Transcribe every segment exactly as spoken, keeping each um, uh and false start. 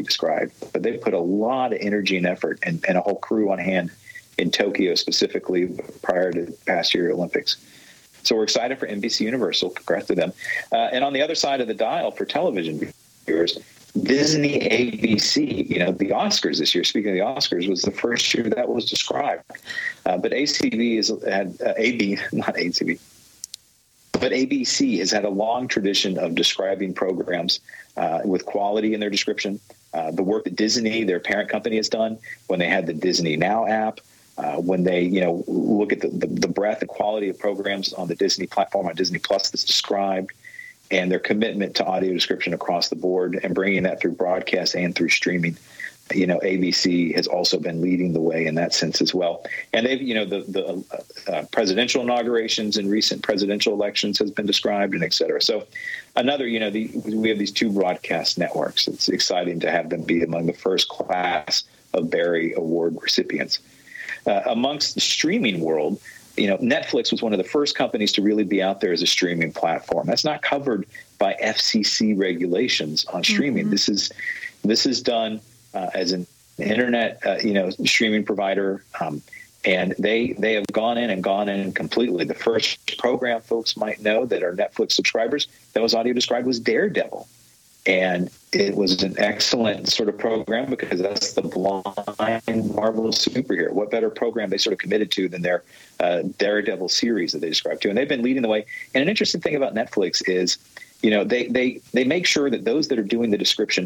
described, but they put a lot of energy and effort and, and a whole crew on hand in Tokyo specifically prior to the past year Olympics. So we're excited for N B C Universal. Congrats to them. Uh, and on the other side of the dial for television viewers, Disney A B C, you know, the Oscars this year, speaking of the Oscars, was the first year that was described. Uh, but A C B has had, uh, A B, not A C B, but A B C has had a long tradition of describing programs uh, with quality in their description. Uh, the work that Disney, their parent company, has done when they had the Disney Now app, uh, when they, you know, look at the, the, the breadth and quality of programs on the Disney platform, on Disney Plus that's described, and their commitment to audio description across the board and bringing that through broadcast and through streaming. You know, A B C has also been leading the way in that sense as well. And they've, you know, the, the uh, presidential inaugurations and recent presidential elections has been described and et cetera. So another, you know, the, we have these two broadcast networks. It's exciting to have them be among the first class of Barry Award recipients. Uh, amongst the streaming world, you know, Netflix was one of the first companies to really be out there as a streaming platform. That's not covered by F C C regulations on streaming. Mm-hmm. This is this is done uh, as an internet, uh, you know, streaming provider, um, and they they have gone in and gone in completely. The first program folks might know that are Netflix subscribers that was audio described was Daredevil. And it was an excellent sort of program because that's the blind Marvel superhero. What better program they sort of committed to than their uh, Daredevil series that they described to? And they've been leading the way. And an interesting thing about Netflix is, you know, they they they make sure that those that are doing the description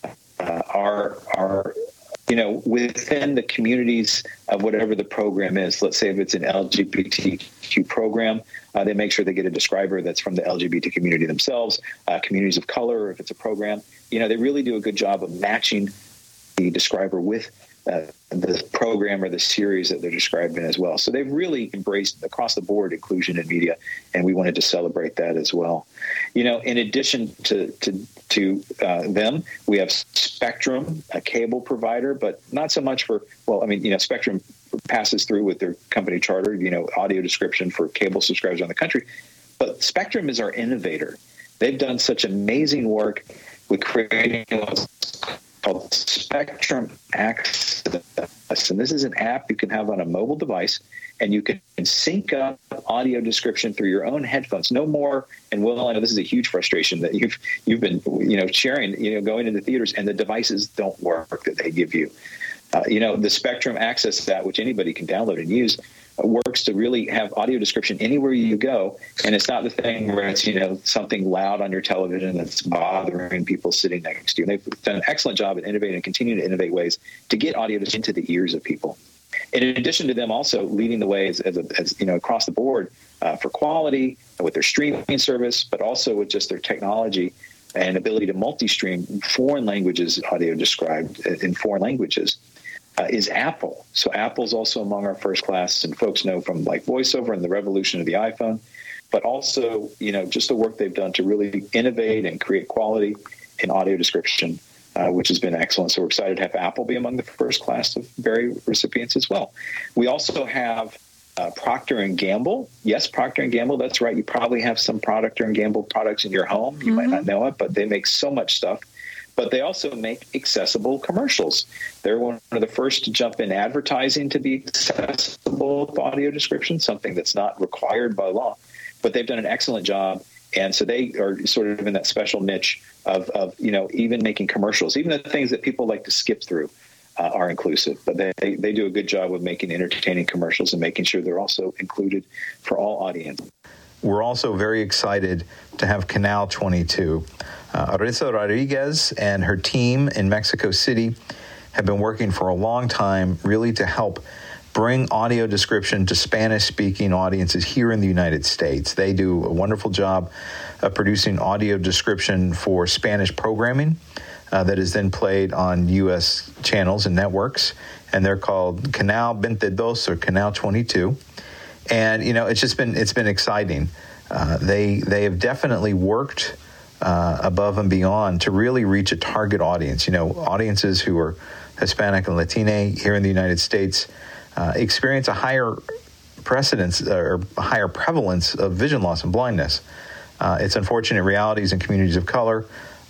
uh, are are you know, within the communities of whatever the program is. Let's say if it's an L G B T Q program, uh, they make sure they get a describer that's from the L G B T community themselves, uh, communities of color, if it's a program. You know, they really do a good job of matching the describer with uh, the program or the series that they're described in as well. So they've really embraced across the board inclusion in media, and we wanted to celebrate that as well. You know, in addition to to, to uh, them, we have Spectrum, a cable provider, but not so much for, well, I mean, you know, Spectrum passes through with their company charter, you know, audio description for cable subscribers around the country. But Spectrum is our innovator. They've done such amazing work with creating what's called Spectrum Access. And this is an app you can have on a mobile device, and you can sync up audio description through your own headphones. No more, and Will, I know this is a huge frustration that you've you've been, you know, sharing, you know, going into theaters, and the devices don't work that they give you. Uh, you know, the Spectrum Access app, which anybody can download and use, uh, works to really have audio description anywhere you go. And it's not the thing where it's, you know, something loud on your television that's bothering people sitting next to you. And they've done an excellent job at innovating and continue to innovate ways to get audio into the ears of people. In addition to them also leading the way as, as, a, as you know, across the board uh, for quality with their streaming service, but also with just their technology and ability to multi-stream foreign languages audio described in foreign languages. Uh, is Apple. So Apple's also among our first class, and folks know from like VoiceOver and the revolution of the iPhone, but also, you know, just the work they've done to really innovate and create quality in audio description, uh, which has been excellent. So we're excited to have Apple be among the first class of Barry recipients as well. We also have uh, Procter and Gamble. Yes, Procter and Gamble, that's right. You probably have some Procter and Gamble products in your home. You mm-hmm. might not know it, but they make so much stuff. But they also make accessible commercials. They're one of the first to jump in advertising to be accessible with audio description, something that's not required by law. But they've done an excellent job. And so they are sort of in that special niche of, of you know, even making commercials. Even the things that people like to skip through uh, are inclusive. But they, they do a good job of making entertaining commercials and making sure they're also included for all audiences. We're also very excited to have Canal twenty-two. Uh, Arisa Rodriguez and her team in Mexico City have been working for a long time really to help bring audio description to Spanish-speaking audiences here in the United States. They do a wonderful job of producing audio description for Spanish programming uh, that is then played on U S channels and networks, and they're called Canal twenty-two or Canal twenty-two. And, you know, it's just been it's been exciting. Uh, they they have definitely worked uh, above and beyond to really reach a target audience. You know, audiences who are Hispanic and Latina here in the United States uh, experience a higher precedence or higher prevalence of vision loss and blindness. Uh, it's unfortunate realities in communities of color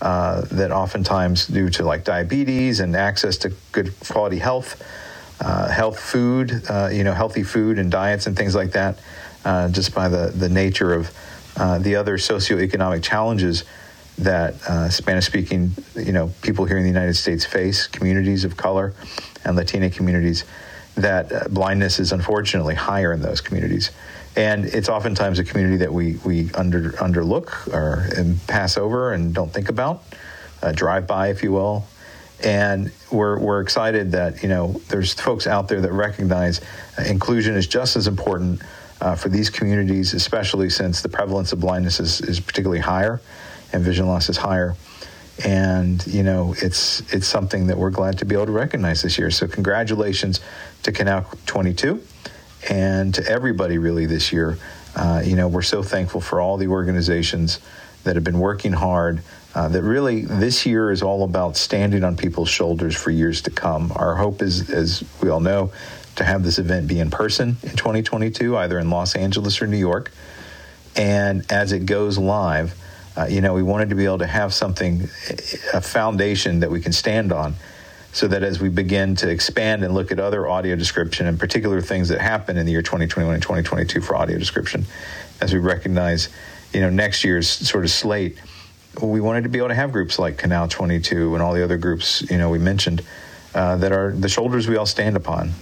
uh, that oftentimes due to like diabetes and access to good quality health, uh, health food, uh, you know, healthy food and diets and things like that, uh, just by the, the nature of uh, the other socioeconomic challenges that uh, Spanish-speaking, you know, people here in the United States face, communities of color and Latina communities, that uh, blindness is unfortunately higher in those communities. And it's oftentimes a community that we, we under, underlook or and pass over and don't think about, uh, drive by, if you will. And we're we're excited that, you know, there's folks out there that recognize uh, inclusion is just as important uh, for these communities, especially since the prevalence of blindness is, is particularly higher and vision loss is higher. And, you know, it's it's something that we're glad to be able to recognize this year. So congratulations to Canal twenty-two and to everybody really this year. Uh, you know, we're so thankful for all the organizations that have been working hard, uh, that really this year is all about standing on people's shoulders for years to come. Our hope is, as we all know, to have this event be in person in twenty twenty-two, either in Los Angeles or New York. And as it goes live, Uh, you know, we wanted to be able to have something, a foundation that we can stand on, so that as we begin to expand and look at other audio description and particular things that happen in the year twenty twenty-one and twenty twenty-two for audio description, as we recognize, you know, next year's sort of slate, we wanted to be able to have groups like Canal twenty-two and all the other groups, you know, we mentioned, uh, that are the shoulders we all stand upon.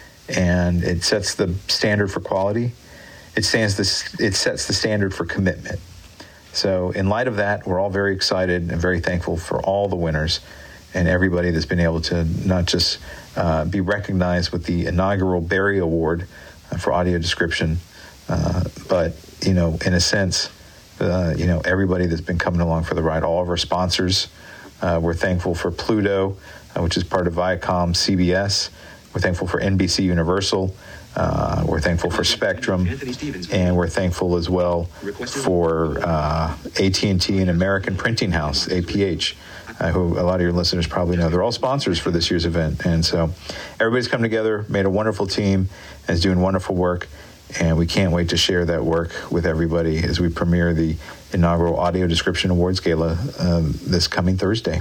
And it sets the standard for quality. It stands this, it sets the standard for commitment. So in light of that, we're all very excited and very thankful for all the winners and everybody that's been able to not just uh, be recognized with the inaugural Barry Award uh, for audio description, uh, but, you know, in a sense, uh, you know, everybody that's been coming along for the ride, all of our sponsors. Uh, we're thankful for Pluto, uh, which is part of Viacom C B S. We're thankful for N B C Universal. Uh, we're thankful for Spectrum, and we're thankful as well for uh, A T and T and American Printing House, A P H, uh, who a lot of your listeners probably know. They're all sponsors for this year's event. And so everybody's come together, made a wonderful team, and is doing wonderful work. And we can't wait to share that work with everybody as we premiere the inaugural Audio Description Awards Gala um, this coming Thursday.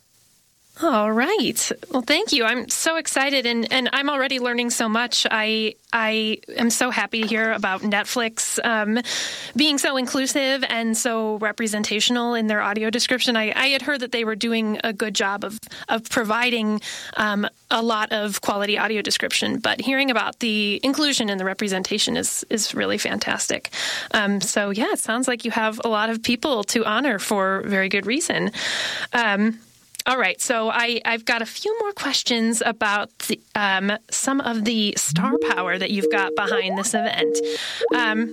All right. Well, thank you. I'm so excited, and, and I'm already learning so much. I I am so happy to hear about Netflix um, being so inclusive and so representational in their audio description. I, I had heard that they were doing a good job of, of providing um, a lot of quality audio description, but hearing about the inclusion and the representation is, is really fantastic. Um, so, yeah, it sounds like you have a lot of people to honor for very good reason. Um All right, so I, I've got a few more questions about the, um, some of the star power that you've got behind this event. Um,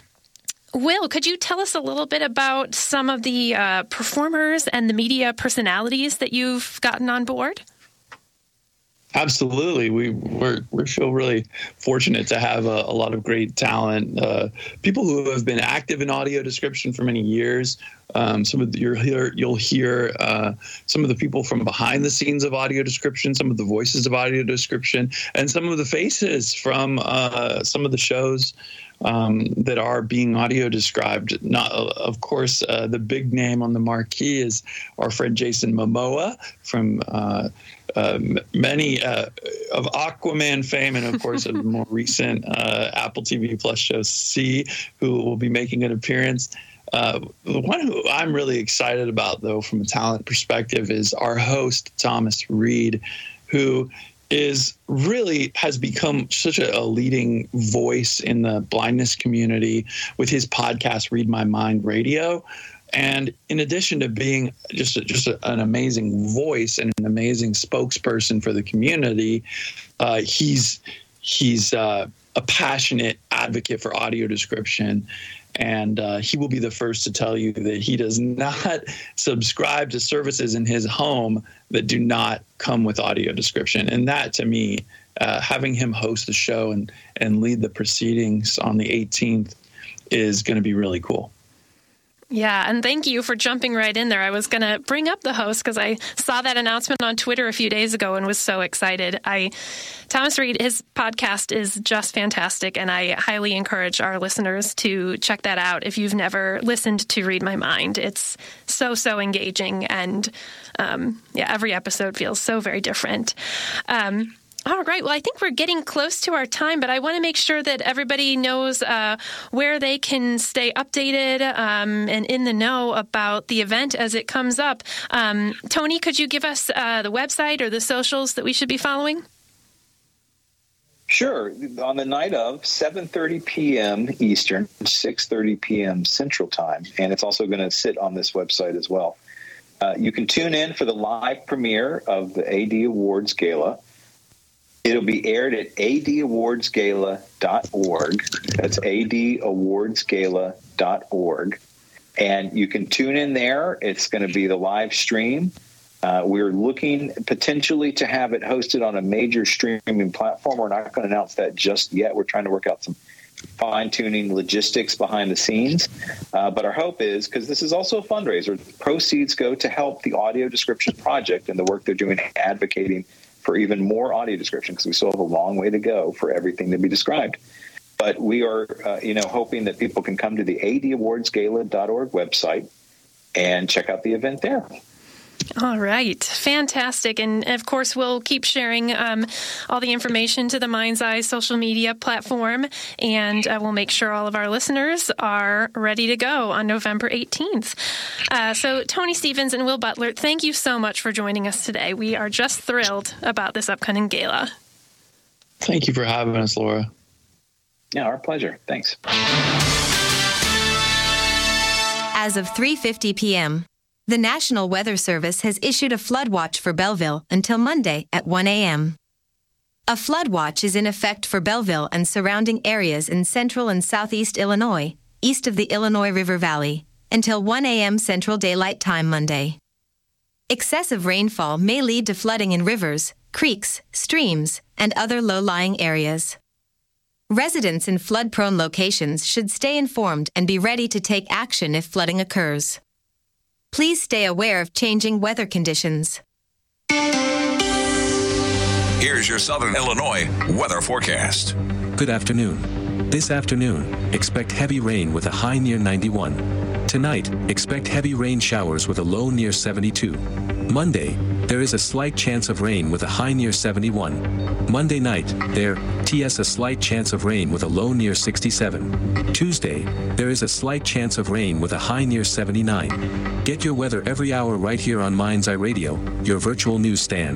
Will, could you tell us a little bit about some of the uh, performers and the media personalities that you've gotten on board? Absolutely. We, we're, we feel really fortunate to have a, a lot of great talent, uh, people who have been active in audio description for many years. Um, some of the, you'll hear, you'll hear uh, some of the people from behind the scenes of audio description, some of the voices of audio description, and some of the faces from uh, some of the shows um, that are being audio described. Not, of course, uh, the big name on the marquee is our friend Jason Momoa from uh, uh, many uh, of Aquaman fame, and of course, a more recent uh, Apple T V Plus show C, who will be making an appearance. Uh, the one who I'm really excited about, though, from a talent perspective, is our host, Thomas Reed, who is really has become such a, a leading voice in the blindness community with his podcast, Read My Mind Radio. And in addition to being just a, just a, an amazing voice and an amazing spokesperson for the community, uh, he's he's uh, a passionate advocate for audio description. And uh, he will be the first to tell you that he does not subscribe to services in his home that do not come with audio description. And that, to me, uh, having him host the show and, and lead the proceedings on the eighteenth is going to be really cool. Yeah, and thank you for jumping right in there. I was going to bring up the host because I saw that announcement on Twitter a few days ago and was so excited. I, Thomas Reed, his podcast is just fantastic, and I highly encourage our listeners to check that out if you've never listened to Read My Mind. It's so, so engaging, and um, yeah, every episode feels so very different. Um All right. Well, I think we're getting close to our time, but I want to make sure that everybody knows uh, where they can stay updated um, and in the know about the event as it comes up. Um, Tony, could you give us uh, the website or the socials that we should be following? Sure. On the night of seven thirty p.m. Eastern, six thirty p.m. Central Time, and it's also going to sit on this website as well. Uh, you can tune in for the live premiere of the A D Awards Gala. It'll be aired at a d awards gala dot org. That's a d awards gala dot org. And you can tune in there. It's going to be the live stream. Uh, we're looking potentially to have it hosted on a major streaming platform. We're not going to announce that just yet. We're trying to work out some fine-tuning logistics behind the scenes. Uh, but our hope is, because this is also a fundraiser, proceeds go to help the Audio Description Project and the work they're doing advocating for even more audio description, because we still have a long way to go for everything to be described. But we are, uh, you know, hoping that people can come to the a d awards gala dot org website and check out the event there. All right. Fantastic. And of course, we'll keep sharing um, all the information to the Mind's Eye social media platform, and uh, we'll make sure all of our listeners are ready to go on November eighteenth. Uh, so Tony Stevens and Will Butler, thank you so much for joining us today. We are just thrilled about this upcoming gala. Thank you for having us, Laura. Yeah, our pleasure. Thanks. As of three fifty p.m., the National Weather Service has issued a flood watch for Belleville until Monday at one a.m. A flood watch is in effect for Belleville and surrounding areas in central and southeast Illinois, east of the Illinois River Valley, until one a.m. Central Daylight Time Monday. Excessive rainfall may lead to flooding in rivers, creeks, streams, and other low-lying areas. Residents in flood-prone locations should stay informed and be ready to take action if flooding occurs. Please stay aware of changing weather conditions. Here's your Southern Illinois weather forecast. Good afternoon. This afternoon, expect heavy rain with a high near ninety-one. Tonight, expect heavy rain showers with a low near seventy-two. Monday, there is a slight chance of rain with a high near seventy-one. Monday night, there is a slight chance of rain with a low near sixty-seven. Tuesday, there is a slight chance of rain with a high near seventy-nine. Get your weather every hour right here on Mind's Eye Radio, your virtual newsstand.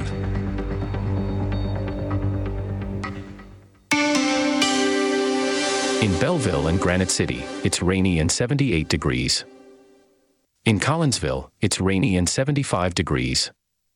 In Belleville and Granite City, it's rainy and seventy-eight degrees. In Collinsville, it's rainy and seventy-five degrees.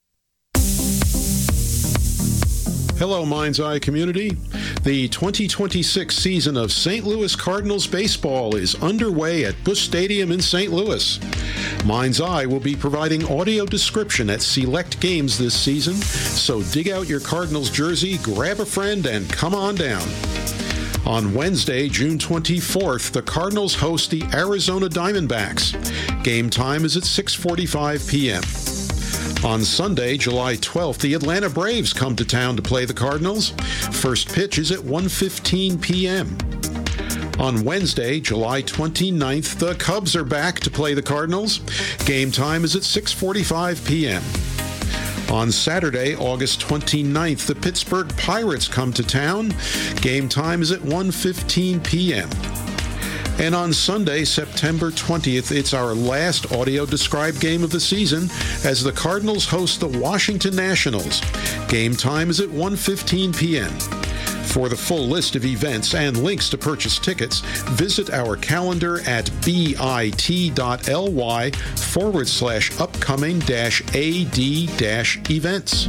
Hello, Mind's Eye community. The twenty twenty-six season of Saint Louis Cardinals baseball is underway at Busch Stadium in Saint Louis. Mind's Eye will be providing audio description at select games this season, so dig out your Cardinals jersey, grab a friend, and come on down. On Wednesday, June twenty-fourth, the Cardinals host the Arizona Diamondbacks. Game time is at six forty-five p.m. On Sunday, July twelfth, the Atlanta Braves come to town to play the Cardinals. First pitch is at one fifteen p.m. On Wednesday, July twenty-ninth, the Cubs are back to play the Cardinals. Game time is at six forty-five p.m. On Saturday, August twenty-ninth, the Pittsburgh Pirates come to town. Game time is at one fifteen p.m. And on Sunday, September twentieth, it's our last audio described game of the season as the Cardinals host the Washington Nationals. Game time is at one fifteen p.m. For the full list of events and links to purchase tickets, visit our calendar at bit.ly forward slash upcoming dash AD dash events.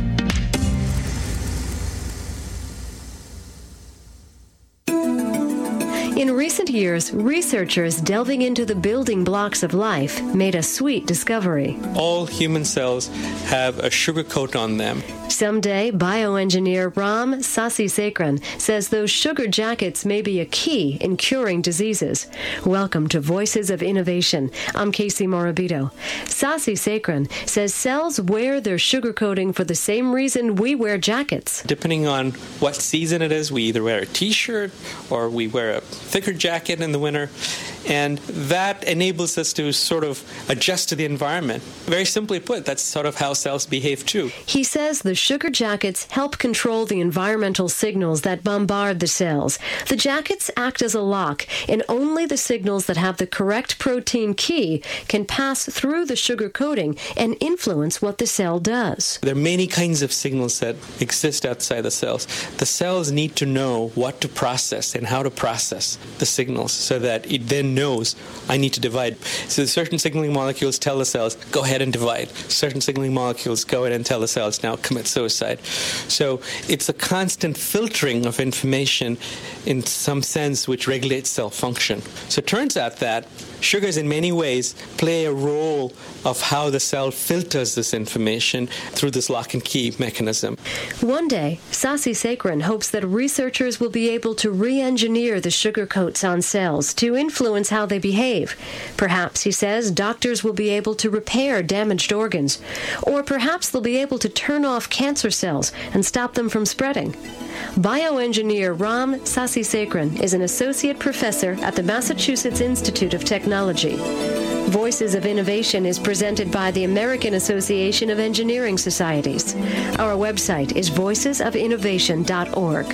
In recent years, researchers delving into the building blocks of life made a sweet discovery. All human cells have a sugar coat on them. Someday, bioengineer Ram Sasisekran says those sugar jackets may be a key in curing diseases. Welcome to Voices of Innovation. I'm Casey Morabito. Sasisekran says cells wear their sugar coating for the same reason we wear jackets. Depending on what season it is, we either wear a t-shirt or we wear a thicker jacket in the winter. And that enables us to sort of adjust to the environment. Very simply put, that's sort of how cells behave too. He says the sugar jackets help control the environmental signals that bombard the cells. The jackets act as a lock, and only the signals that have the correct protein key can pass through the sugar coating and influence what the cell does. There are many kinds of signals that exist outside the cells. The cells need to know what to process and how to process the signals so that it then knows I need to divide. So certain signaling molecules tell the cells, go ahead and divide. Certain signaling molecules go ahead and tell the cells, now commit suicide. So it's a constant filtering of information in some sense which regulates cell function. So it turns out that sugars in many ways play a role of how the cell filters this information through this lock and key mechanism. One day, Sasisekran hopes that researchers will be able to re-engineer the sugar coats on cells to influence how they behave. Perhaps, he says, doctors will be able to repair damaged organs. Or perhaps they'll be able to turn off cancer cells and stop them from spreading. Bioengineer Ram Sasisekran is an associate professor at the Massachusetts Institute of Technology. Voices of Innovation is presented by the American Association of Engineering Societies. Our website is voices of innovation dot org.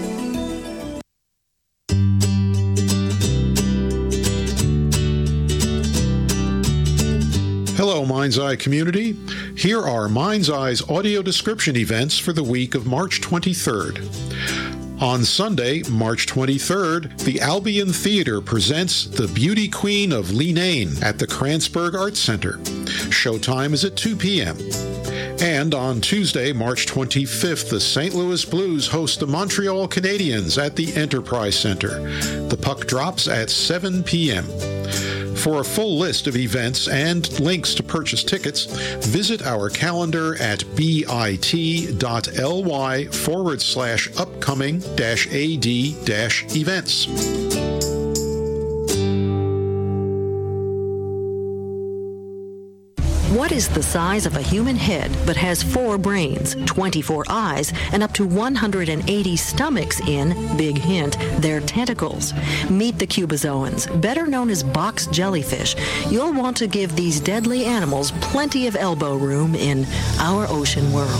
Hello, Mind's Eye community. Here are Mind's Eye's audio description events for the week of March twenty-third. On Sunday, March twenty-third, the Albion Theater presents The Beauty Queen of Leenane at the Kranzberg Arts Center. Showtime is at two p.m. And on Tuesday, March twenty-fifth, the Saint Louis Blues host the Montreal Canadiens at the Enterprise Center. The puck drops at seven p.m. For a full list of events and links to purchase tickets, visit our calendar at bit.ly forward slash upcoming dash AD dash events. What is the size of a human head but has four brains, twenty-four eyes, and up to one hundred eighty stomachs in, big hint, their tentacles? Meet the cubozoans, better known as box jellyfish. You'll want to give these deadly animals plenty of elbow room in our ocean world.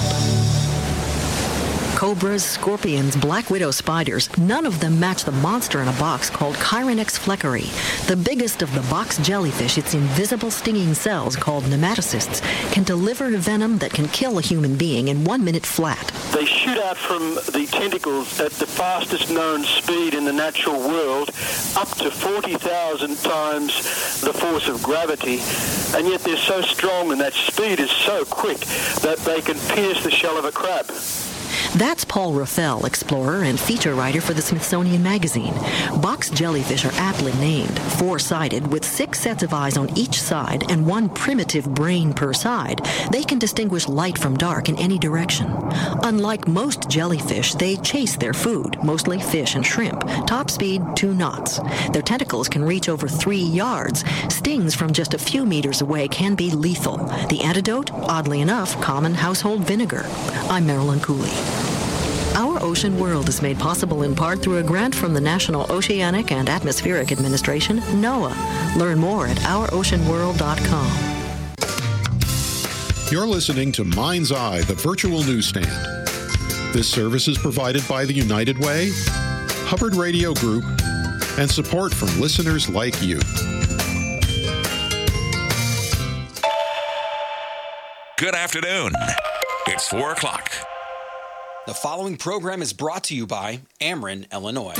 Cobras, scorpions, black widow spiders, none of them match the monster in a box called Chironex fleckeri. The biggest of the box jellyfish, its invisible stinging cells called nematocysts, can deliver venom that can kill a human being in one minute flat. They shoot out from the tentacles at the fastest known speed in the natural world, up to forty thousand times the force of gravity, and yet they're so strong and that speed is so quick that they can pierce the shell of a crab. That's Paul Raffel, explorer and feature writer for the Smithsonian Magazine. Box jellyfish are aptly named, four-sided, with six sets of eyes on each side and one primitive brain per side. They can distinguish light from dark in any direction. Unlike most jellyfish, they chase their food, mostly fish and shrimp. Top speed, two knots. Their tentacles can reach over three yards. Stings from just a few meters away can be lethal. The antidote, oddly enough, common household vinegar. I'm Marilyn Cooley. Our ocean world is made possible in part through a grant from the National Oceanic and Atmospheric Administration, NOAA. Learn more at our ocean world dot com. You're listening to Mind's Eye, the virtual newsstand. This service is provided by the United Way, Hubbard Radio Group, and support from listeners like you. Good afternoon. It's four o'clock. The following program is brought to you by Ameren, Illinois.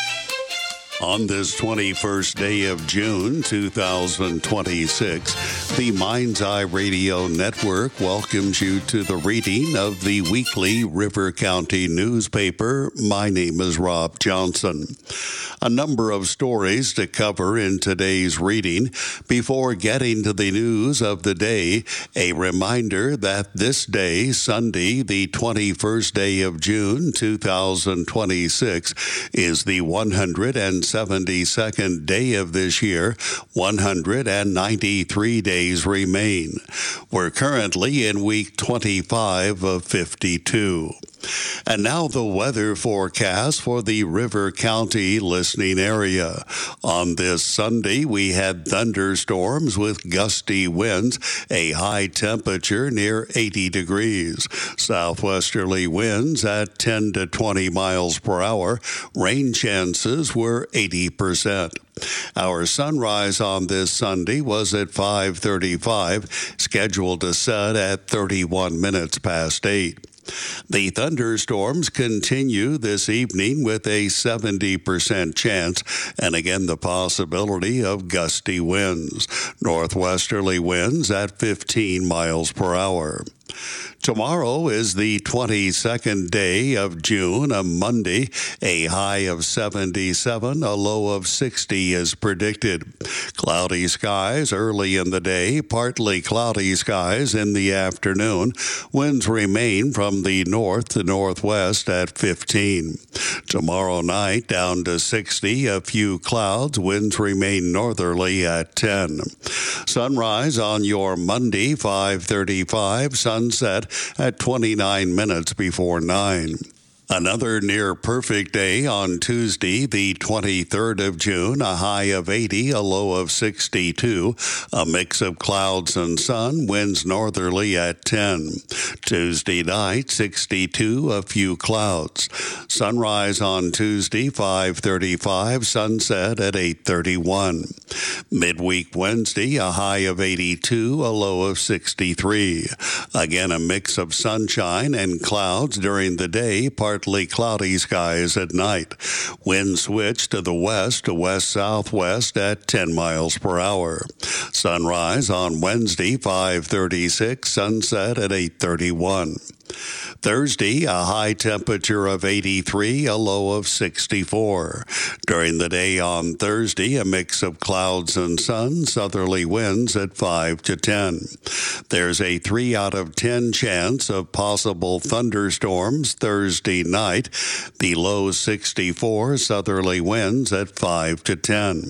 On this twenty-first day of June two thousand twenty-six, The Mind's Eye Radio Network welcomes you to the reading of the weekly River County newspaper. My name is Rob Johnson. A number of stories to cover in today's reading. Before getting to the news of the day, a reminder that this day, Sunday, the twenty-first day of June, two thousand twenty-six, is the one hundred seventy-second day of this year. one hundred ninety-three days remain. We're currently in week twenty-five of fifty-two. And now the weather forecast for the River County listening area. On this Sunday, we had thunderstorms with gusty winds, a high temperature near eighty degrees. Southwesterly winds at ten to twenty miles per hour. Rain chances were eighty percent. Our sunrise on this Sunday was at five thirty-five, scheduled to set at thirty-one minutes past eight. The thunderstorms continue this evening with a seventy percent chance, and again the possibility of gusty winds. Northwesterly winds at fifteen miles per hour. Tomorrow is the twenty-second day of June, a Monday. A high of seventy-seven, a low of sixty is predicted. Cloudy skies early in the day, partly cloudy skies in the afternoon. Winds remain from the north to northwest at fifteen. Tomorrow night down to sixty, a few clouds. Winds remain northerly at ten. Sunrise on your Monday, five thirty-five. Sunset at twenty-nine minutes before nine. Another near-perfect day on Tuesday, the twenty-third of June, a high of eighty, a low of sixty-two, a mix of clouds and sun, winds northerly at ten. Tuesday night, sixty-two, a few clouds. Sunrise on Tuesday, five thirty-five, sunset at eight thirty-one. Midweek Wednesday, a high of eighty-two, a low of sixty-three. Again, a mix of sunshine and clouds during the day, partly cloudy skies at night. Wind switch to the west to west-southwest at ten miles per hour. Sunrise on Wednesday, five thirty-six, sunset at eight thirty-one. Thursday, a high temperature of eighty-three, a low of sixty-four. During the day on Thursday, a mix of clouds and sun, southerly winds at five to ten. There's a three out of ten chance of possible thunderstorms Thursday night. The low sixty-four, southerly winds at five to ten.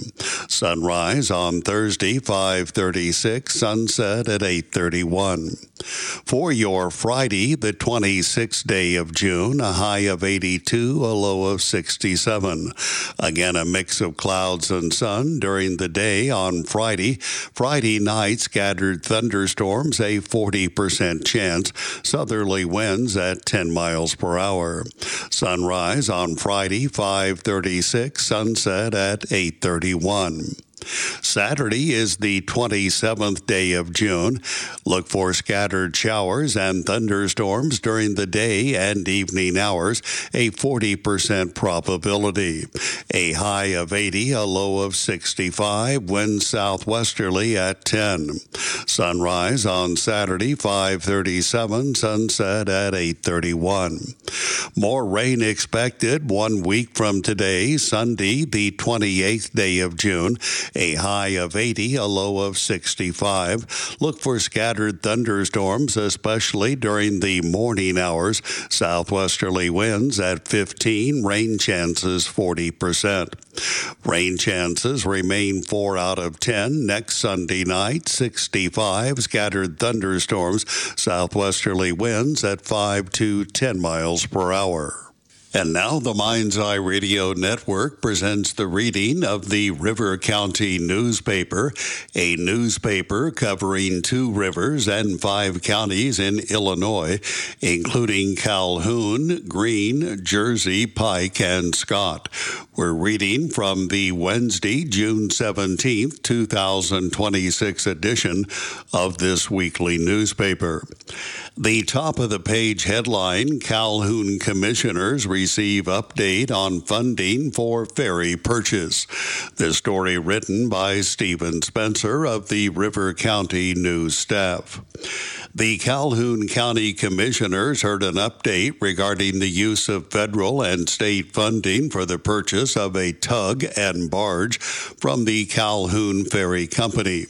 Sunrise on Thursday, five thirty-six, sunset at eight thirty-one. For your Friday, the twenty-sixth day of June, a high of eighty-two, a low of sixty-seven. Again, a mix of clouds and sun during the day on Friday. Friday night, scattered thunderstorms, a forty percent chance. Southerly winds at ten miles per hour. Sunrise on Friday, five thirty-six, sunset at eight thirty-one. Saturday is the twenty-seventh day of June. Look for scattered showers and thunderstorms during the day and evening hours, a forty percent probability. A high of eighty, a low of sixty-five, wind southwesterly at ten. Sunrise on Saturday, five thirty-seven, sunset at eight thirty-one. More rain expected one week from today, Sunday, the twenty-eighth day of June. A high of eighty, a low of sixty-five. Look for scattered thunderstorms, especially during the morning hours. Southwesterly winds at fifteen, rain chances forty percent. Rain chances remain four out of ten. Next Sunday night, sixty-five, scattered thunderstorms. Southwesterly winds at five to ten miles per hour. And now the Mind's Eye Radio Network presents the reading of the River County newspaper, a newspaper covering two rivers and five counties in Illinois, including Calhoun, Greene, Jersey, Pike, and Scott. We're reading from the Wednesday, June seventeenth, two thousand twenty-six edition of this weekly newspaper. The top of the page headline, Calhoun commissioners receive update on funding for ferry purchase. This story written by Stephen Spencer of the River County News staff. The Calhoun County Commissioners heard an update regarding the use of federal and state funding for the purchase of a tug and barge from the Calhoun Ferry Company.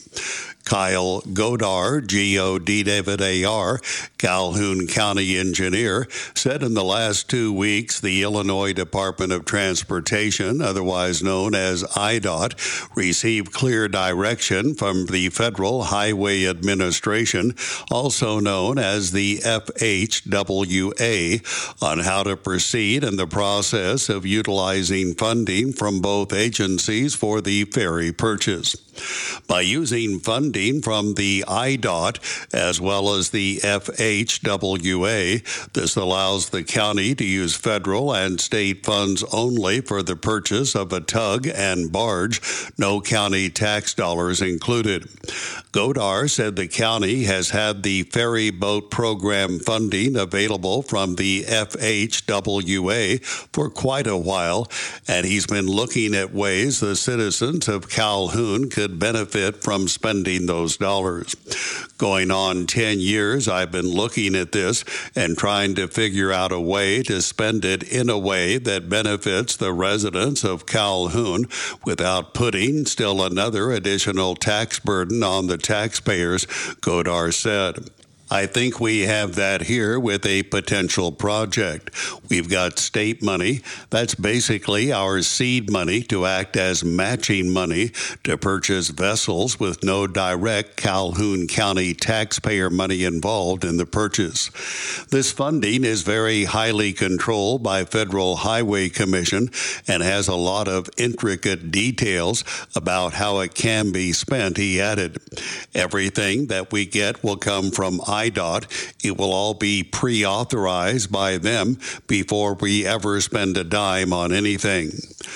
Kyle Godar, G O D David A R, Calhoun County engineer, said in the last two weeks the Illinois Department of Transportation, otherwise known as I D O T, received clear direction from the Federal Highway Administration, also known as the F H W A, on how to proceed in the process of utilizing funding from both agencies for the ferry purchase. By using funding from the I D O T as well as the F H W A, this allows the county to use federal and state funds only for the purchase of a tug and barge, no county tax dollars included. Godar said the county has had the ferry boat program funding available from the F H W A for quite a while, and he's been looking at ways the citizens of Calhoun could benefit from spending those dollars. Going on ten years, I've been looking at this and trying to figure out a way to spend it in a way that benefits the residents of Calhoun without putting still another additional tax burden on the taxpayers, Godar said. I think we have that here with a potential project. We've got state money. That's basically our seed money to act as matching money to purchase vessels with no direct Calhoun County taxpayer money involved in the purchase. This funding is very highly controlled by Federal Highway Commission and has a lot of intricate details about how it can be spent, he added. Everything that we get will come from I D O T. It will all be pre-authorized by them before we ever spend a dime on anything.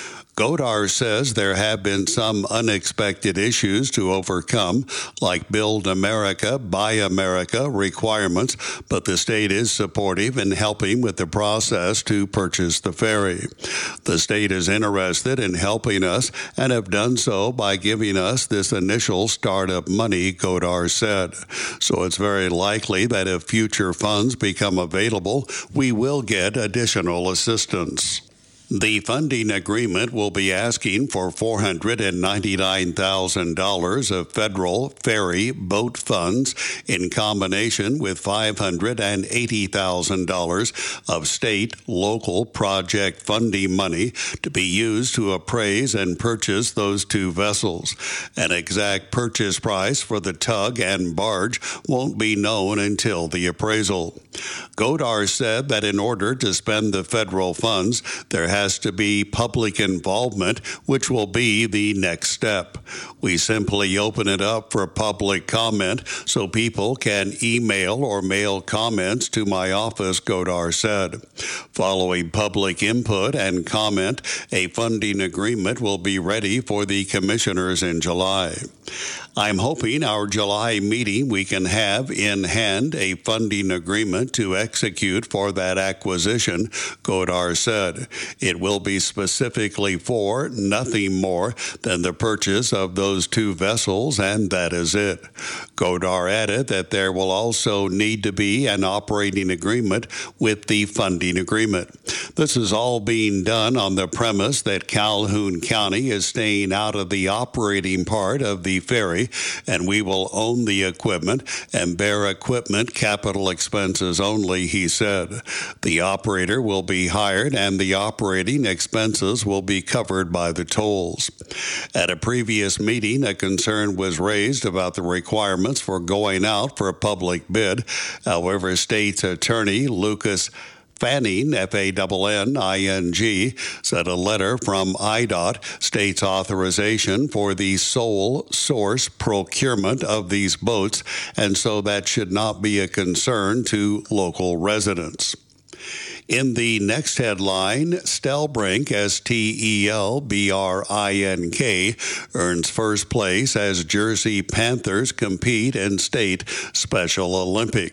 Godar says there have been some unexpected issues to overcome, like Build America, Buy America requirements, but the state is supportive in helping with the process to purchase the ferry. The state is interested in helping us and have done so by giving us this initial startup money, Godar said. So it's very likely that if future funds become available, we will get additional assistance. The funding agreement will be asking for four hundred ninety-nine thousand dollars of federal ferry boat funds in combination with five hundred eighty thousand dollars of state local project funding money to be used to appraise and purchase those two vessels. An exact purchase price for the tug and barge won't be known until the appraisal. Godar said that in order to spend the federal funds, there has to be public involvement, which will be the next step. We simply open it up for public comment so people can email or mail comments to my office, Godar said. Following public input and comment, a funding agreement will be ready for the commissioners in July. I'm hoping our July meeting we can have in hand a funding agreement to execute for that acquisition, Godar said. It will be specifically for nothing more than the purchase of those two vessels, and that is it. Godar added that there will also need to be an operating agreement with the funding agreement. This is all being done on the premise that Calhoun County is staying out of the operating part of the ferry, and we will own the equipment and bear equipment capital expenses only, he said. The operator will be hired and the operating expenses will be covered by the tolls. At a previous meeting, a concern was raised about the requirements for going out for a public bid. However, State's Attorney Lucas Fanning, F A N N I N G, said a letter from I D O T states authorization for the sole source procurement of these boats, and so that should not be a concern to local residents. In the next headline, Stelbrink, S T E L B R I N K, earns first place as Jersey Panthers compete in state Special Olympics.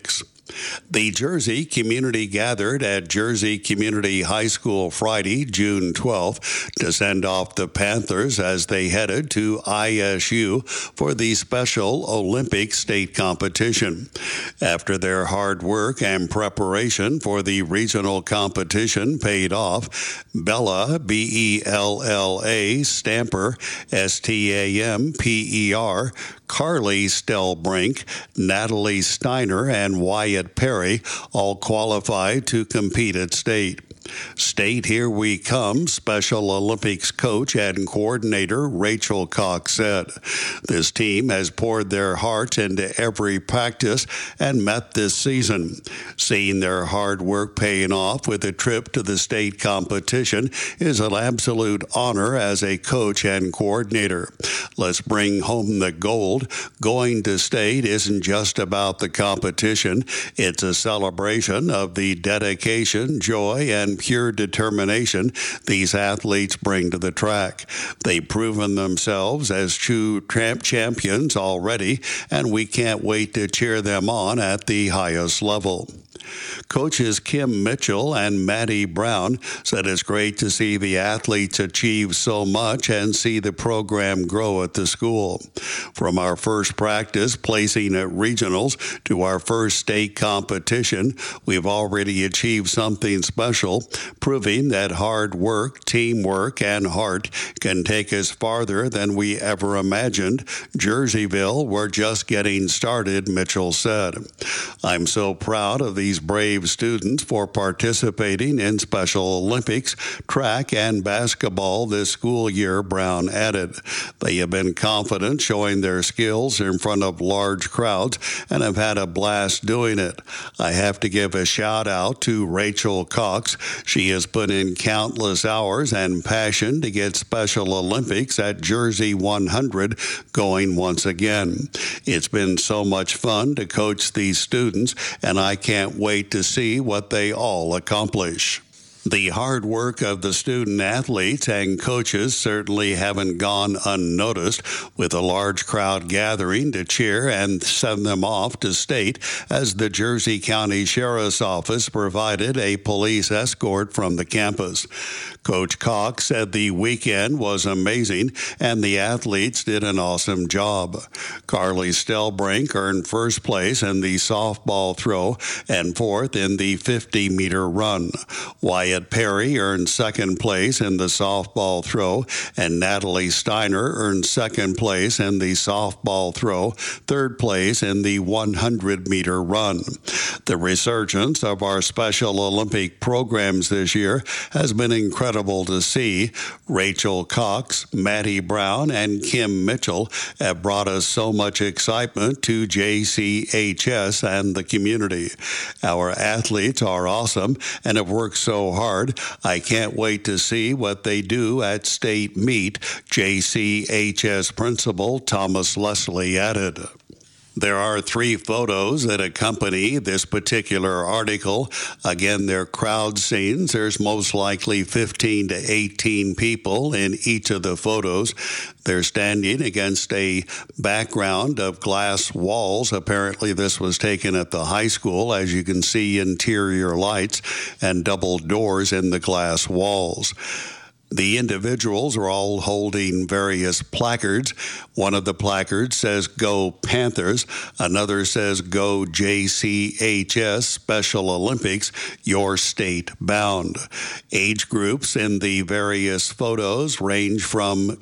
The Jersey community gathered at Jersey Community High School Friday, June twelfth, to send off the Panthers as they headed to I S U for the Special Olympic state competition. After their hard work and preparation for the regional competition paid off, Bella, B E L L A, Stamper, S T A M P E R, Carly Stelbrink, Natalie Steiner, and Wyatt Perry all qualified to compete at state. State, here we come, Special Olympics coach and coordinator Rachel Cox said. This team has poured their hearts into every practice and met this season. Seeing their hard work paying off with a trip to the state competition is an absolute honor as a coach and coordinator. Let's bring home the gold. Going to state isn't just about the competition. It's a celebration of the dedication, joy, and pure determination these athletes bring to the track. They've proven themselves as true tramp champions already, and we can't wait to cheer them on at the highest level. Coaches Kim Mitchell and Maddie Brown said it's great to see the athletes achieve so much and see the program grow at the school. From our first practice placing at regionals to our first state competition, we've already achieved something special, proving that hard work, teamwork, and heart can take us farther than we ever imagined. Jerseyville, we're just getting started, Mitchell said. I'm so proud of these brave students for participating in Special Olympics, track, and basketball this school year, Brown added. They have been confident showing their skills in front of large crowds and have had a blast doing it. I have to give a shout out to Rachel Cox. She has put in countless hours and passion to get Special Olympics at Jersey one hundred going once again. It's been so much fun to coach these students, and I can't wait to see what they all accomplish. The hard work of the student athletes and coaches certainly haven't gone unnoticed, with a large crowd gathering to cheer and send them off to state as the Jersey County Sheriff's Office provided a police escort from the campus. Coach Cox said the weekend was amazing and the athletes did an awesome job. Carly Stelbrink earned first place in the softball throw and fourth in the fifty-meter run. Wyatt Perry earned second place in the softball throw, and Natalie Steiner earned second place in the softball throw, third place in the hundred-meter run. The resurgence of our Special Olympic programs this year has been incredible to see. Rachel Cox, Maddie Brown, and Kim Mitchell have brought us so much excitement to J C H S and the community. Our athletes are awesome and have worked so hard. I can't wait to see what they do at state meet, J C H S Principal Thomas Leslie added. There are three photos that accompany this particular article. Again, they're crowd scenes. There's most likely fifteen to eighteen people in each of the photos. They're standing against a background of glass walls. Apparently, this was taken at the high school. As you can see, interior lights and double doors in the glass walls. The individuals are all holding various placards. One of the placards says, "Go Panthers." Another says, "Go J C H S Special Olympics, your state bound." Age groups in the various photos range from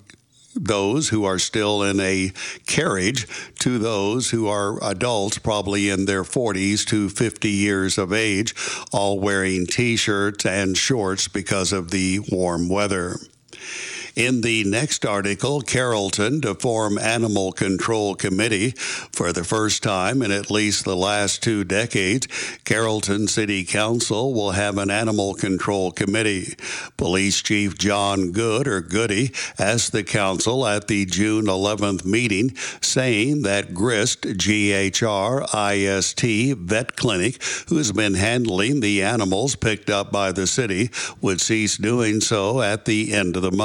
those who are still in a carriage to those who are adults, probably in their forties to fifty years of age, all wearing T-shirts and shorts because of the warm weather. In the next article, Carrollton to form Animal Control Committee. For the first time in at least the last two decades, Carrollton City Council will have an Animal Control Committee. Police Chief John Good, or Goody, asked the council at the June eleventh meeting, saying that Grist, G H R I S T Vet Clinic, who has been handling the animals picked up by the city, would cease doing so at the end of the month.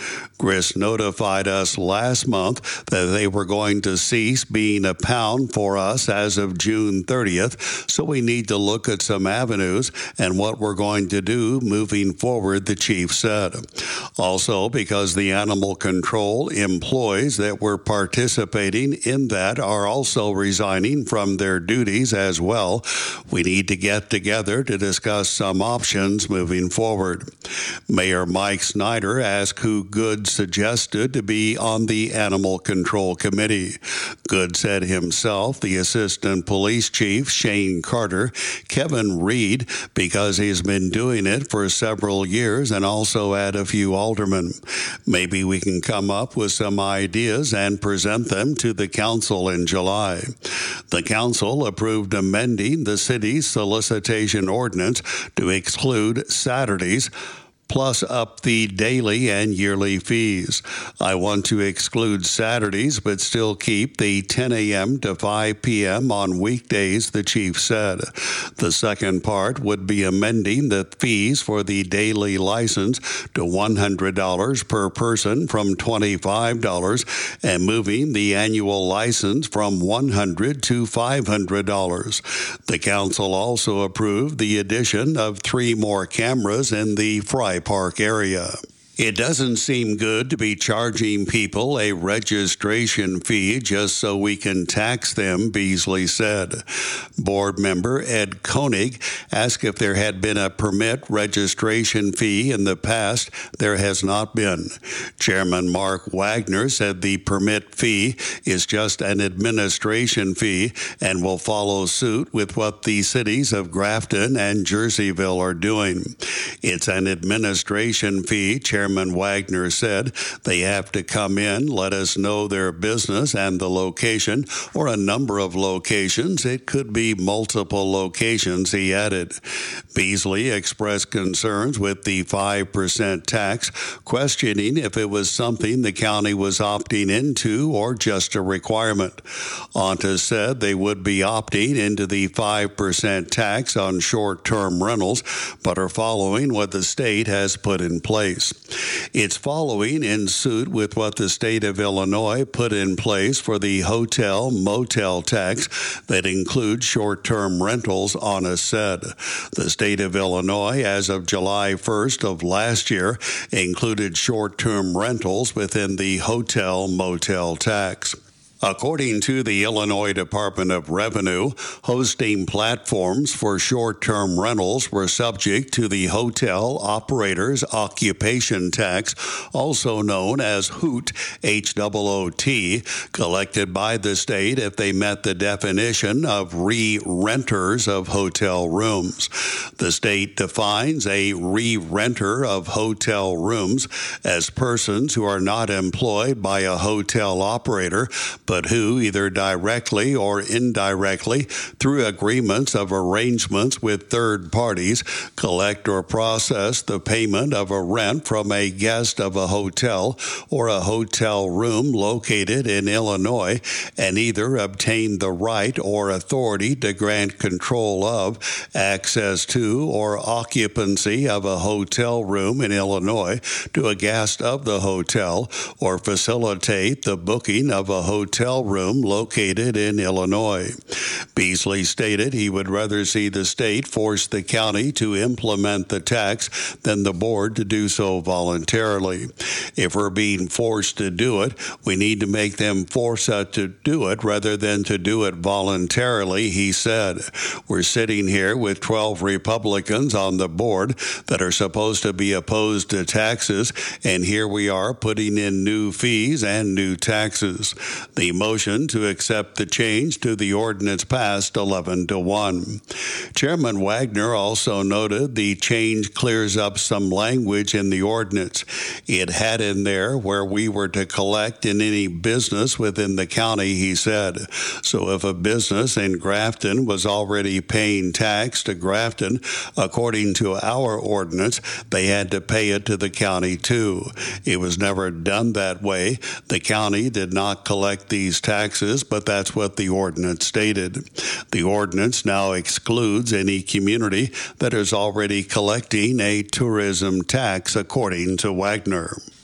Grist notified us last month that they were going to cease being a pound for us as of June thirtieth, so we need to look at some avenues and what we're going to do moving forward, the chief said. Also, because the animal control employees that were participating in that are also resigning from their duties as well, we need to get together to discuss some options moving forward. Mayor Mike Snyder asked who Good suggested to be on the Animal Control Committee. Good said himself, the Assistant Police Chief, Shane Carter, Kevin Reed, because he's been doing it for several years, and also add a few aldermen. Maybe we can come up with some ideas and present them to the council in July. The council approved amending the city's solicitation ordinance to exclude Saturdays, plus up the daily and yearly fees. I want to exclude Saturdays, but still keep the ten a.m. to five p.m. on weekdays, the chief said. The second part would be amending the fees for the daily license to one hundred dollars per person from twenty-five dollars and moving the annual license from one hundred dollars to five hundred dollars. The council also approved the addition of three more cameras in the Fry Park area. It doesn't seem good to be charging people a registration fee just so we can tax them, Beasley said. Board member Ed Koenig asked if there had been a permit registration fee in the past. There has not been. Chairman Mark Wagner said the permit fee is just an administration fee and will follow suit with what the cities of Grafton and Jerseyville are doing. It's an administration fee, Chairman Chairman Wagner said. They have to come in, let us know their business and the location, or a number of locations. It could be multiple locations, he added. Beasley expressed concerns with the five percent tax, questioning if it was something the county was opting into or just a requirement. Onta said they would be opting into the five percent tax on short-term rentals, but are following what the state has put in place. It's following in suit with what the state of Illinois put in place for the hotel motel tax that includes short-term rentals, Onta said. The state of Illinois, as of July first of last year, included short-term rentals within the hotel motel tax. According to the Illinois Department of Revenue, hosting platforms for short-term rentals were subject to the Hotel Operators Occupation Tax, also known as HOOT, H O O T, collected by the state if they met the definition of re-renters of hotel rooms. The state defines a re-renter of hotel rooms as persons who are not employed by a hotel operator, but but who, either directly or indirectly, through agreements of arrangements with third parties, collect or process the payment of a rent from a guest of a hotel or a hotel room located in Illinois, and either obtain the right or authority to grant control of, access to, or occupancy of a hotel room in Illinois to a guest of the hotel, or facilitate the booking of a hotel room located in Illinois. Beasley stated he would rather see the state force the county to implement the tax than the board to do so voluntarily. If we're being forced to do it, we need to make them force us to do it rather than to do it voluntarily, he said. We're sitting here with twelve Republicans on the board that are supposed to be opposed to taxes, and here we are putting in new fees and new taxes. The motion to accept the change to the ordinance passed eleven to one. Chairman Wagner also noted the change clears up some language in the ordinance. It had in there where we were to collect in any business within the county, he said. So if a business in Grafton was already paying tax to Grafton, according to our ordinance, they had to pay it to the county too. It was never done that way. The county did not collect these taxes, but that's what the ordinance stated. The ordinance now excludes any community that is already collecting a tourism tax, according to Wagner.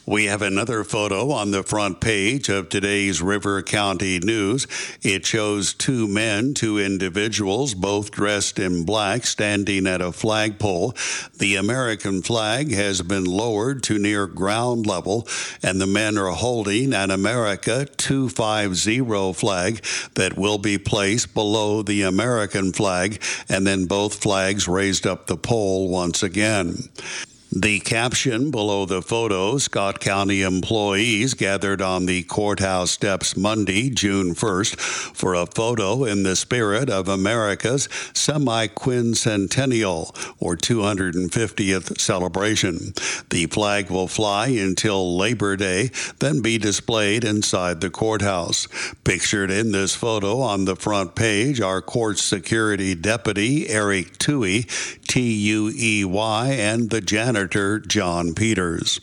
We have another photo on the front page of today's River County News. It shows two men, two individuals, both dressed in black, standing at a flagpole. The American flag has been lowered to near ground level, and the men are holding an America two fifty flag that will be placed below the American flag, and then both flags raised up the pole once again. The caption below the photo, Scott County employees gathered on the courthouse steps Monday, June first, for a photo in the spirit of America's semi-quincentennial, or two hundred fiftieth celebration. The flag will fly until Labor Day, then be displayed inside the courthouse. Pictured in this photo on the front page are court security deputy Eric Tuey, T U E Y, and the janitor John Peters.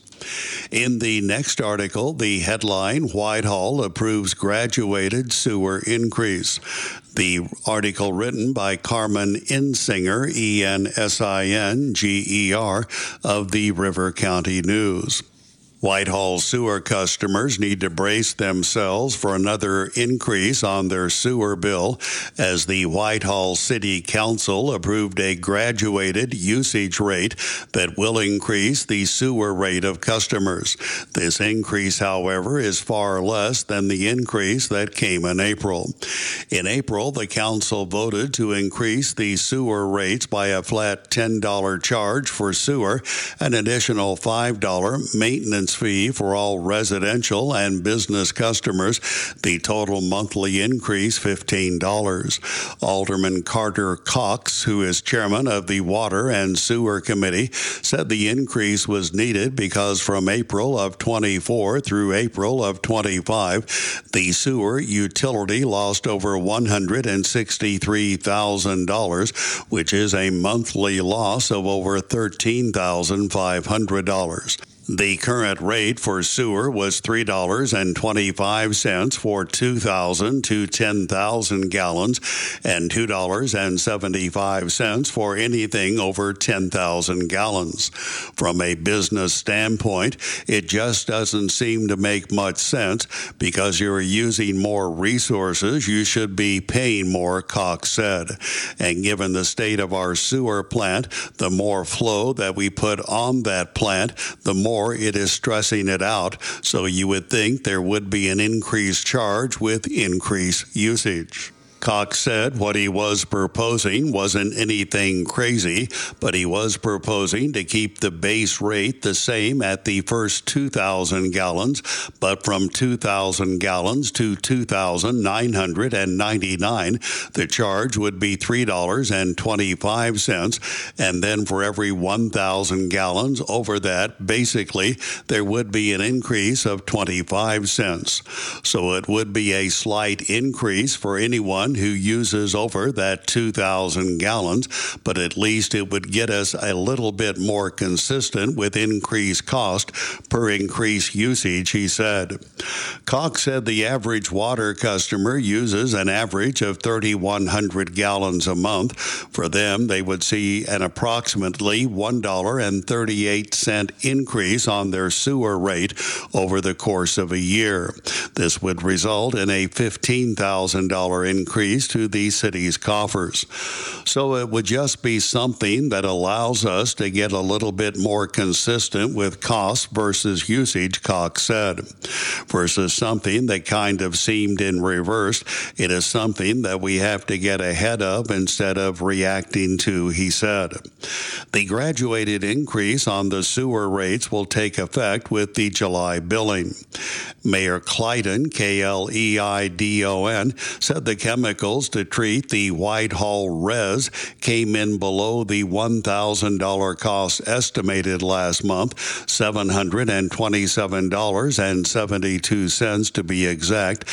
In the next article, the headline, Whitehall approves graduated sewer increase. The article written by Carmen Ensinger, E N S I N G E R, of the River County News. Whitehall sewer customers need to brace themselves for another increase on their sewer bill as the Whitehall City Council approved a graduated usage rate that will increase the sewer rate of customers. This increase, however, is far less than the increase that came in April. In April, the council voted to increase the sewer rates by a flat ten dollars charge for sewer, an additional five dollars maintenance fee for all residential and business customers. The total monthly increase, fifteen dollars. Alderman Carter Cox, who is chairman of the Water and Sewer Committee, said the increase was needed because from April of twenty-four through April of twenty-five, the sewer utility lost over one hundred sixty-three thousand dollars, which is a monthly loss of over thirteen thousand five hundred dollars. The current rate for sewer was three dollars and twenty-five cents for two thousand to ten thousand gallons and two dollars and seventy-five cents for anything over ten thousand gallons. From a business standpoint, it just doesn't seem to make much sense because you're using more resources, you should be paying more, Cox said. And given the state of our sewer plant, the more flow that we put on that plant, the more it is stressing it out, so you would think there would be an increased charge with increased usage. Cox said what he was proposing wasn't anything crazy, but he was proposing to keep the base rate the same at the first two thousand gallons, but from two thousand gallons to two thousand nine hundred ninety-nine, the charge would be three dollars and twenty-five cents, and then for every one thousand gallons over that, basically, there would be an increase of twenty-five cents. So it would be a slight increase for anyone who uses over that two thousand gallons, but at least it would get us a little bit more consistent with increased cost per increased usage, he said. Cox said the average water customer uses an average of thirty-one hundred gallons a month. For them, they would see an approximately one dollar and thirty-eight cents increase on their sewer rate over the course of a year. This would result in a fifteen thousand dollars increase to the city's coffers. So it would just be something that allows us to get a little bit more consistent with cost versus usage, Cox said. Versus something that kind of seemed in reverse, it is something that we have to get ahead of instead of reacting to, he said. The graduated increase on the sewer rates will take effect with the July billing. Mayor Clyden, K L E I D O N, said the chemicals to treat the Whitehall res came in below the one thousand dollars cost estimated last month, seven hundred twenty-seven dollars and seventy-two cents to be exact.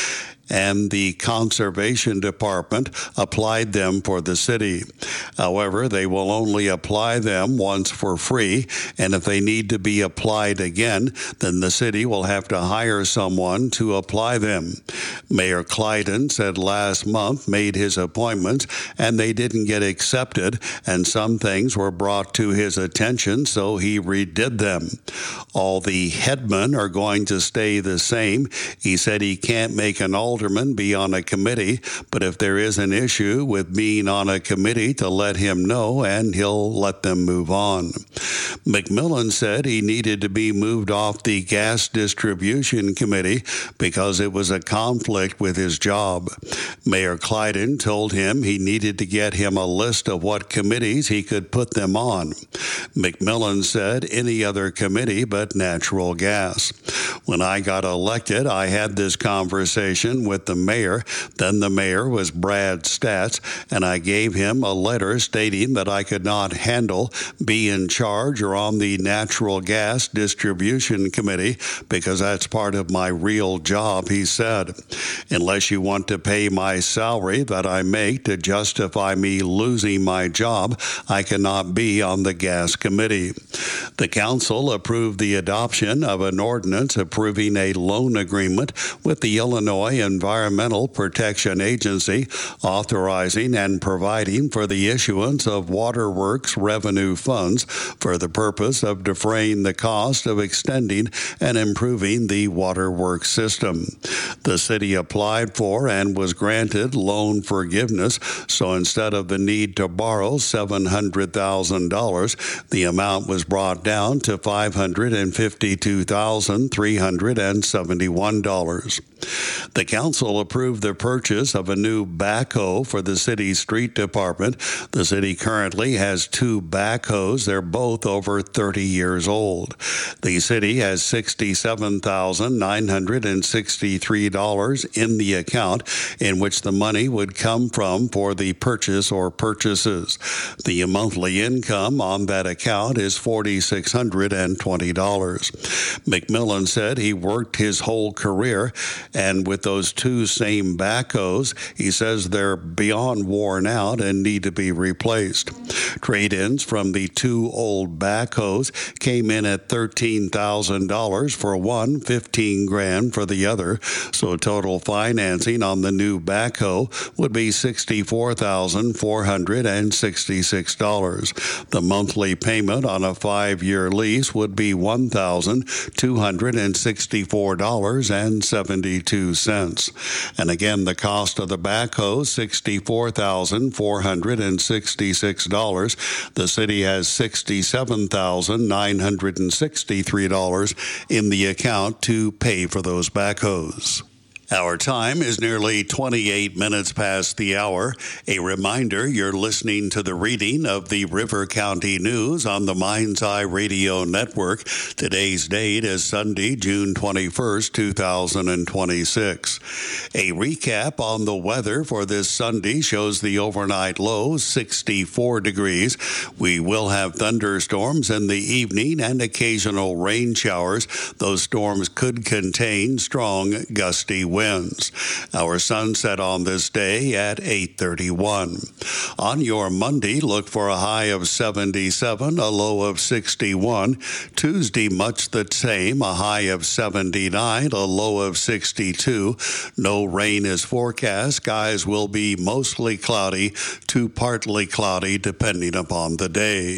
and the Conservation Department applied them for the city. However, they will only apply them once for free, and if they need to be applied again, then the city will have to hire someone to apply them. Mayor Clyden said last month made his appointments, and they didn't get accepted, and some things were brought to his attention, so he redid them. All the headmen are going to stay the same. He said he can't make an alderman be on a committee, but if there is an issue with being on a committee, to let him know, and he'll let them move on. McMillan said he needed to be moved off the gas distribution committee because it was a conflict with his job. Mayor Clyden told him he needed to get him a list of what committees he could put them on. McMillan said any other committee but natural gas. When I got elected, I had this conversation with the mayor. Then the mayor was Brad Stats, and I gave him a letter stating that I could not handle, be in charge, or on the natural gas distribution committee because that's part of my real job, he said. Unless you want to pay my salary that I make to justify me losing my job, I cannot be on the gas committee. The council approved the adoption of an ordinance approving a loan agreement with the Illinois Environmental Protection Agency, authorizing and providing for the issuance of waterworks revenue funds for the purpose of defraying the cost of extending and improving the waterworks system. The city applied for and was granted loan forgiveness, so instead of the need to borrow seven hundred thousand dollars, the amount was brought down to five hundred fifty-two thousand three hundred seventy-one dollars. The council approved the purchase of a new backhoe for the city's street department. The city currently has two backhoes. They're both over thirty years old. The city has sixty-seven thousand nine hundred sixty-three dollars in the account in which the money would come from for the purchase or purchases. The monthly income on that account is four thousand six hundred twenty dollars. McMillan said he worked his whole career, and with those two same backhoes, he says they're beyond worn out and need to be replaced. Trade-ins from the two old backhoes came in at thirteen thousand dollars for one, fifteen grand for the other, so total financing on the new backhoe would be sixty-four thousand four hundred sixty-six dollars. The monthly payment on a five-year lease would be one thousand two hundred sixty-four dollars and seventy-two cents. And again, the cost of the backhoe, sixty-four thousand four hundred sixty-six dollars. The city has sixty-seven thousand nine hundred sixty-three dollars in the account to pay for those backhoes. Our time is nearly twenty-eight minutes past the hour. A reminder, you're listening to the reading of the River County News on the Mind's Eye Radio Network. Today's date is Sunday, June twenty-first, two thousand twenty-six. A recap on the weather for this Sunday shows the overnight low, sixty-four degrees. We will have thunderstorms in the evening and occasional rain showers. Those storms could contain strong, gusty winds. Winds. Our sunset on this day at eight thirty-one. On your Monday, look for a high of seventy-seven, a low of sixty-one. Tuesday, much the same, a high of seventy-nine, a low of sixty-two. No rain is forecast. Skies will be mostly cloudy to partly cloudy depending upon the day.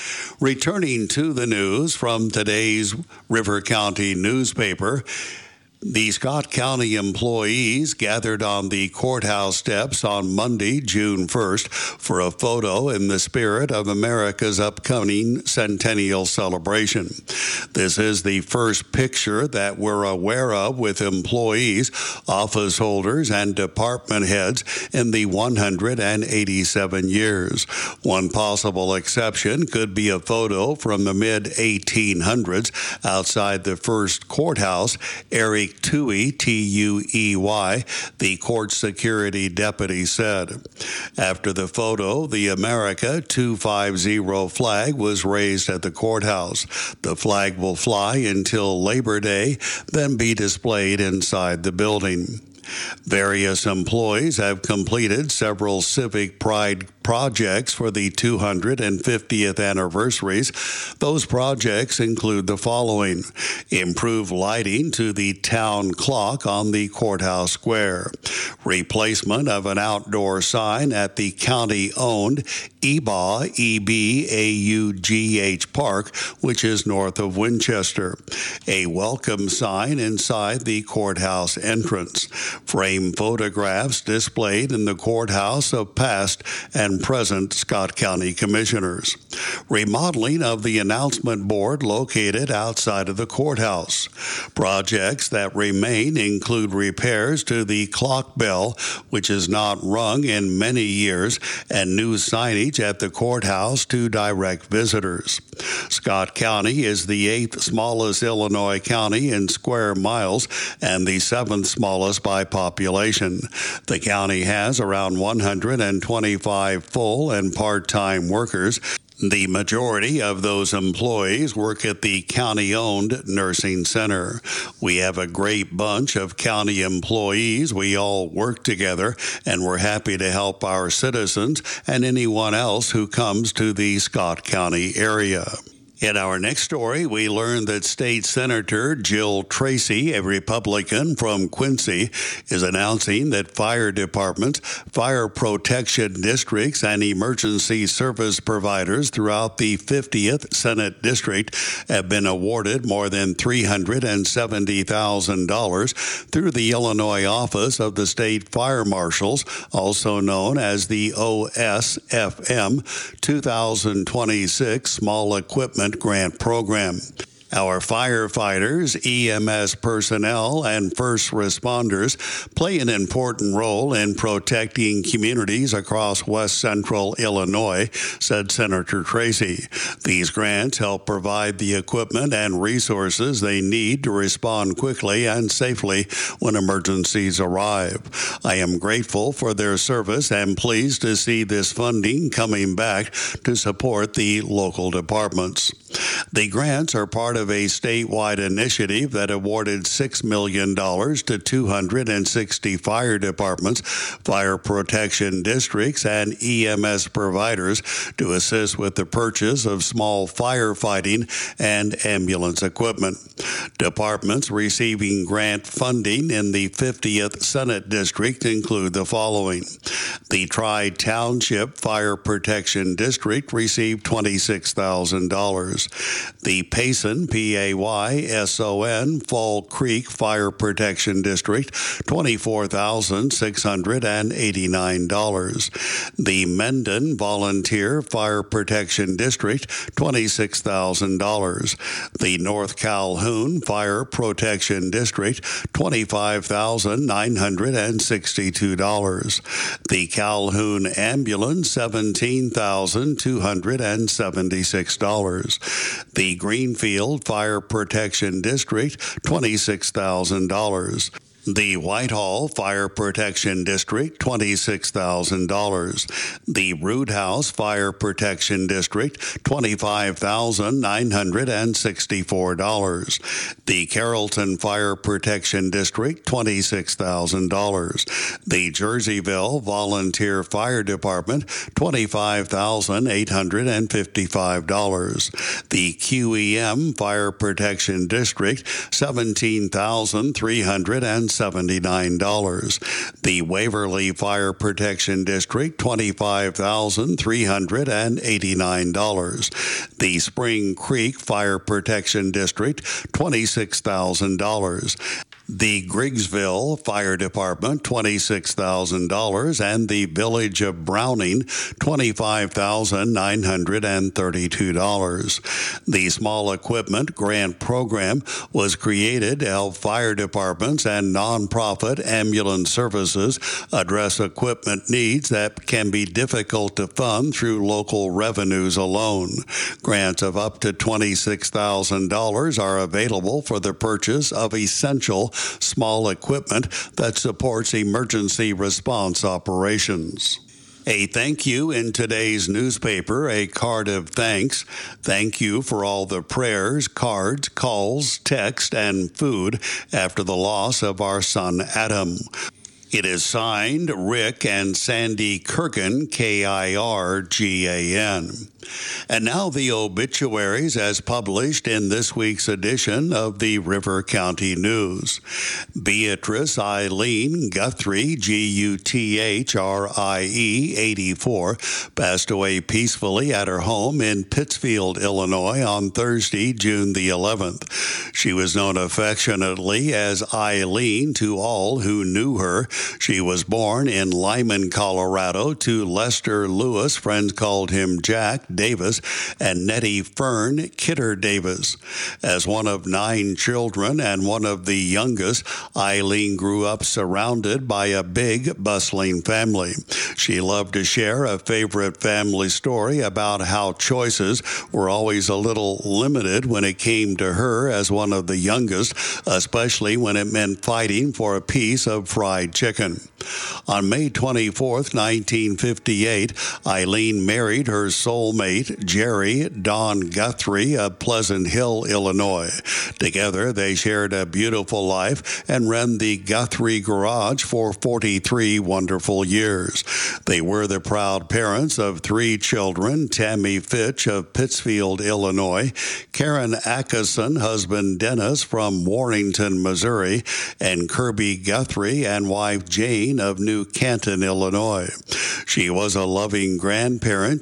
Returning to the news from today's River County newspaper, the Scott County employees gathered on the courthouse steps on Monday, June first, for a photo in the spirit of America's upcoming centennial celebration. This is the first picture that we're aware of with employees, office holders, and department heads in the one hundred eighty-seven years. One possible exception could be a photo from the mid eighteen hundreds outside the first courthouse. Eric Tuey, T U E Y, the court security deputy said. After the photo, the America two fifty flag was raised at the courthouse. The flag will fly until Labor Day, then be displayed inside the building. Various employees have completed several civic pride projects for the two hundred fiftieth anniversaries. Those projects include the following: improve lighting to the town clock on the courthouse square, replacement of an outdoor sign at the county-owned E B A, E B A U G H Park, which is north of Winchester, a welcome sign inside the courthouse entrance, frame photographs displayed in the courthouse of past and present Scott County commissioners, remodeling of the announcement board located outside of the courthouse. Projects that remain include repairs to the clock bell, which is not rung in many years, and new signage at the courthouse to direct visitors. Scott County is the eighth smallest Illinois county in square miles and the seventh smallest by population. The county has around one hundred twenty-five full and part-time workers. The majority of those employees work at the county-owned nursing center. We have a great bunch of county employees. We all work together, and we're happy to help our citizens and anyone else who comes to the Scott County area. In our next story, we learn that State Senator Jill Tracy, a Republican from Quincy, is announcing that fire departments, fire protection districts, and emergency service providers throughout the fiftieth Senate District have been awarded more than three hundred seventy thousand dollars through the Illinois Office of the State Fire Marshals, also known as the O S F M two thousand twenty-six Small Equipment Grant Program. Our firefighters, E M S personnel, and first responders play an important role in protecting communities across west central Illinois, said Senator Tracy. These grants help provide the equipment and resources they need to respond quickly and safely when emergencies arrive. I am grateful for their service and pleased to see this funding coming back to support the local departments. The grants are part of a statewide initiative that awarded six million dollars to two hundred sixty fire departments, fire protection districts, and E M S providers to assist with the purchase of small firefighting and ambulance equipment. Departments receiving grant funding in the fiftieth Senate District include the following. The Tri-Township Fire Protection District received twenty-six thousand dollars. The Payson, P A Y S O N, Fall Creek Fire Protection District, twenty-four thousand six hundred eighty-nine dollars. The Mendon Volunteer Fire Protection District, twenty-six thousand dollars. The North Calhoun Fire Protection District, twenty-five thousand nine hundred sixty-two dollars. The Calhoun Ambulance, seventeen thousand two hundred seventy-six dollars. The Greenfield Fire Protection District, twenty-six thousand dollars. The Whitehall Fire Protection District, twenty-six thousand dollars. The Roothouse Fire Protection District, twenty-five thousand nine hundred sixty-four dollars. The Carrollton Fire Protection District, twenty-six thousand dollars. The Jerseyville Volunteer Fire Department, twenty-five thousand eight hundred fifty-five dollars. The Q E M Fire Protection District, seventeen thousand three hundred seventy-nine dollars. The Waverly Fire Protection District, twenty-five thousand three hundred eighty-nine dollars. The Spring Creek Fire Protection District, twenty-six thousand dollars. The Griggsville Fire Department, twenty-six thousand dollars, and the Village of Browning, twenty-five thousand nine hundred thirty-two dollars. The Small Equipment Grant Program was created to help fire departments and nonprofit ambulance services address equipment needs that can be difficult to fund through local revenues alone. Grants of up to twenty-six thousand dollars are available for the purchase of essential small equipment that supports emergency response operations. A thank you in today's newspaper, a card of thanks. Thank you for all the prayers, cards, calls, text, and food after the loss of our son Adam. It is signed Rick and Sandy Kurgan, K I R G A N. And now the obituaries as published in this week's edition of the River County News. Beatrice Eileen Guthrie, G U T H R I E, eighty-four, passed away peacefully at her home in Pittsfield, Illinois on Thursday, June the eleventh. She was known affectionately as Eileen to all who knew her. She was born in Lyman, Colorado to Lester Lewis, friends called him Jack Davis, and Nettie Fern Kidder Davis. As one of nine children and one of the youngest, Eileen grew up surrounded by a big, bustling family. She loved to share a favorite family story about how choices were always a little limited when it came to her as one of the youngest, especially when it meant fighting for a piece of fried chicken. On May twenty-fourth, nineteen fifty-eight, Eileen married her soulmate, Jerry Don Guthrie of Pleasant Hill, Illinois. Together, they shared a beautiful life and ran the Guthrie Garage for forty-three wonderful years. They were the proud parents of three children, Tammy Fitch of Pittsfield, Illinois, Karen Atkinson, husband Dennis from Warrington, Missouri, and Kirby Guthrie and wife Jane of New Canton, Illinois. She was a loving grandparent